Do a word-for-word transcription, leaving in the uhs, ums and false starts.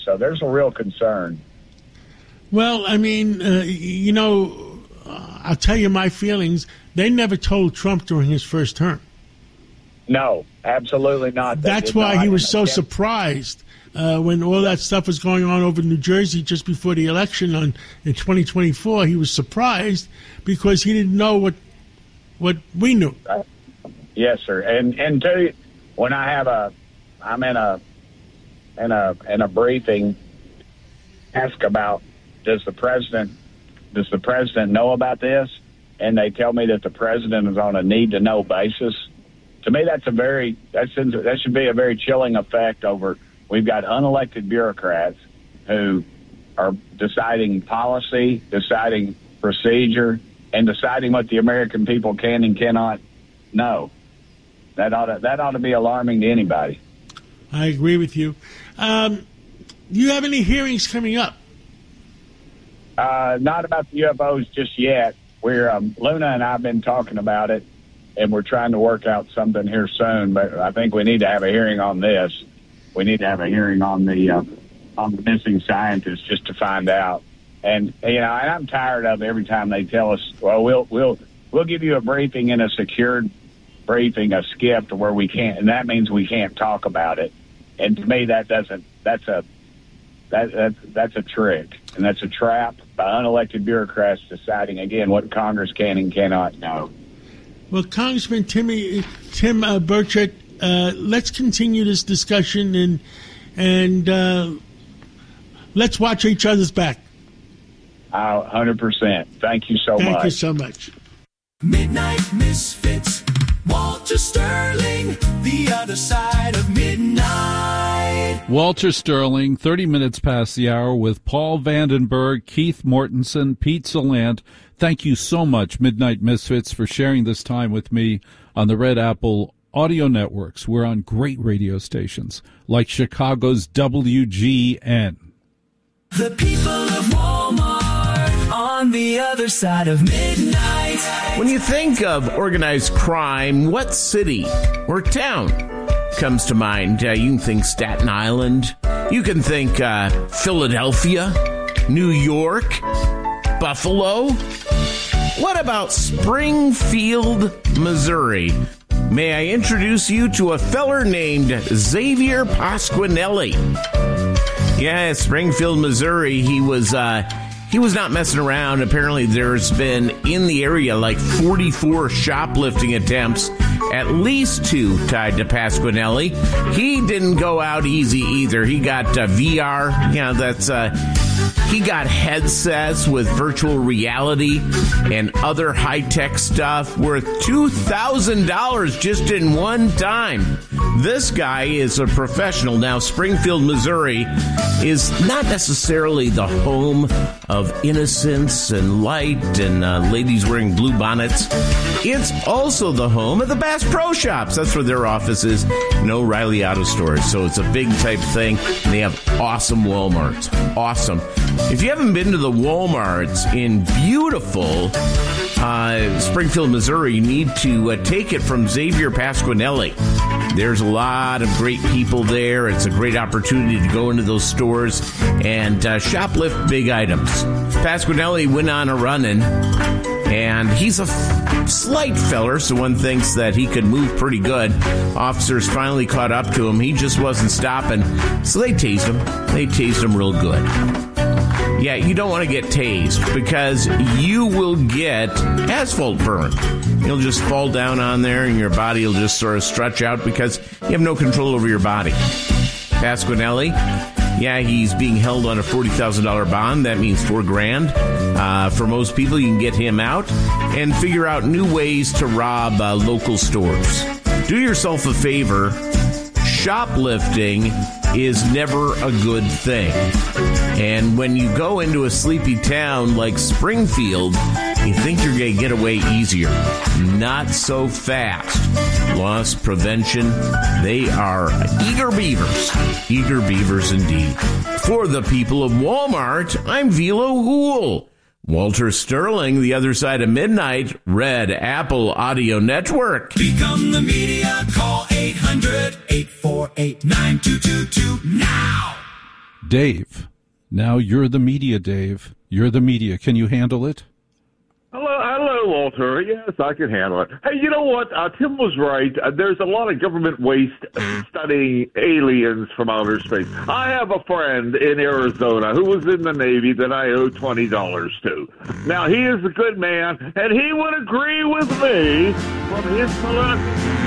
So there's a real concern. Well, I mean, uh, you know, uh, I'll tell you my feelings. They never told Trump during his first term. No, absolutely not. They That's why not. he was so Again, surprised uh, when all that stuff was going on over in New Jersey just before the election on in twenty twenty-four. He was surprised because he didn't know what what we knew. Uh, yes, sir. And and too, when I have a, I'm in a in a in a briefing, ask about does the president does the president know about this, and they tell me that the president is on a need to know basis. To me, that's a very that's that should be a very chilling effect over. We've got unelected bureaucrats who are deciding policy, deciding procedure, and deciding what the American people can and cannot know. That ought to, that ought to be alarming to anybody. I agree with you. Um, do you have any hearings coming up? Uh, not about the U F Os just yet. We're um, Luna and I have been talking about it, and we're trying to work out something here soon. But I think we need to have a hearing on this. We need to have a hearing on the uh, on the missing scientists just to find out. And you know, and I'm tired of every time they tell us, well, we'll we'll we'll give you a briefing in a secured briefing, a skip to where we can't, and that means we can't talk about it. And to me, that doesn't. That's a that that's that's a trick, and that's a trap by unelected bureaucrats deciding again what Congress can and cannot know. Well, Congressman Timmy Tim uh, Burchett, uh, let's continue this discussion and and uh, let's watch each other's back. Uh, one hundred percent. Thank you so Thank much. Thank you so much. Midnight Misfits, Walter Sterling, the other side of midnight. Walter Sterling, thirty minutes past the hour with Paul Vandenberg, Keith Mortensen, Pete Salant. Thank you so much, Midnight Misfits, for sharing this time with me on the Red Apple Audio Networks. We're on great radio stations like Chicago's W G N. The people of Walmart on the other side of midnight. When you think of organized crime, what city or town comes to mind? Uh, you can think Staten Island. You can think uh, Philadelphia, New York, Buffalo. What about Springfield, Missouri? May I introduce you to a feller named Xavier Pasquinelli? Yeah, Springfield, Missouri. He was uh, he was not messing around. Apparently, there's been in the area like forty-four shoplifting attempts, at least two tied to Pasquinelli. He didn't go out easy either. He got uh, V R. You know, that's uh, he got headsets with virtual reality and other high-tech stuff worth two thousand dollars just in one time. This guy is a professional. Now, Springfield, Missouri is not necessarily the home of innocence and light and uh, ladies wearing blue bonnets. It's also the home of the Bass Pro Shops. That's where their office is. No Riley Auto Stores. So it's a big type thing. They have awesome Walmarts. Awesome. If you haven't been to the Walmarts in beautiful uh, Springfield, Missouri, you need to uh, take it from Xavier Pasquinelli. There's a lot of great people there. It's a great opportunity to go into those stores and uh, shoplift big items. Pasquinelli went on a run-in, and he's a f- slight feller, so one thinks that he could move pretty good. Officers finally caught up to him. He just wasn't stopping, so they tased him. They tased him real good. Yeah, you don't want to get tased because you will get asphalt burn. You'll just fall down on there and your body will just sort of stretch out because you have no control over your body. Pasquinelli, yeah, he's being held on a forty thousand dollars bond. That means four grand. Uh, for most people, you can get him out and figure out new ways to rob uh, local stores. Do yourself a favor. Shoplifting is never a good thing. And when you go into a sleepy town like Springfield, you think you're going to get away easier. Not so fast. Loss prevention, they are eager beavers. Eager beavers indeed. For the people of Walmart, I'm Velo Hool. Walter Sterling, the other side of midnight, Red Apple Audio Network. Become the media. Call eight hundred, eight four eight, nine two two two now. Dave, now you're the media, Dave. You're the media. Can you handle it? Hello, hello, Walter. Yes, I can handle it. Hey, you know what? Uh, Tim was right. Uh, there's a lot of government waste studying aliens from outer space. I have a friend in Arizona who was in the Navy that I owe twenty dollars to. Now, he is a good man, and he would agree with me from his political